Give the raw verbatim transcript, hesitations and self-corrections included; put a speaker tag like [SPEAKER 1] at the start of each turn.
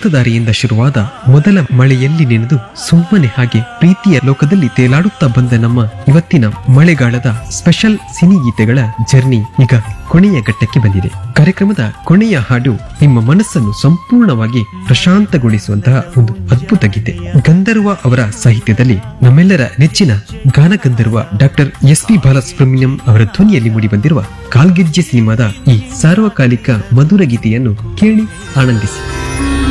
[SPEAKER 1] ಅಮೃತಧಾರೆಯಿಂದ ಶುರುವಾದ ಮೊದಲ ಮಳೆಯಲ್ಲಿ ನೆನೆದು ಸುಮ್ಮನೆ ಹಾಗೆ ಪ್ರೀತಿಯ ಲೋಕದಲ್ಲಿ ತೇಲಾಡುತ್ತಾ ಬಂದ ನಮ್ಮ ಇವತ್ತಿನ ಮಳೆಗಾಲದ ಸ್ಪೆಷಲ್ ಸಿನಿ ಗೀತೆಗಳ ಜರ್ನಿ ಈಗ ಕೊನೆಯ ಘಟ್ಟಕ್ಕೆ ಬಂದಿದೆ. ಕಾರ್ಯಕ್ರಮದ ಕೊನೆಯ ಹಾಡು ನಿಮ್ಮ ಮನಸ್ಸನ್ನು ಸಂಪೂರ್ಣವಾಗಿ ಪ್ರಶಾಂತಗೊಳಿಸುವಂತಹ ಒಂದು ಅದ್ಭುತ ಗೀತೆ. ಗಂಧರ್ವ ಅವರ ಸಾಹಿತ್ಯದಲ್ಲಿ ನಮ್ಮೆಲ್ಲರ ನೆಚ್ಚಿನ ಗಾನಗಂಧರ್ವ ಡಾಕ್ಟರ್ ಎಸ್ ಪಿ ಬಾಲಸುಬ್ರಹ್ಮಣ್ಯಂ ಅವರ ಧ್ವನಿಯಲ್ಲಿ ಮೂಡಿಬಂದಿರುವ ಕಾಲ್ಗೆಜ್ಜೆ ಸಿನಿಮಾದ ಈ ಸಾರ್ವಕಾಲಿಕ ಮಧುರ ಗೀತೆಯನ್ನು ಕೇಳಿ ಆನಂದಿಸಿ.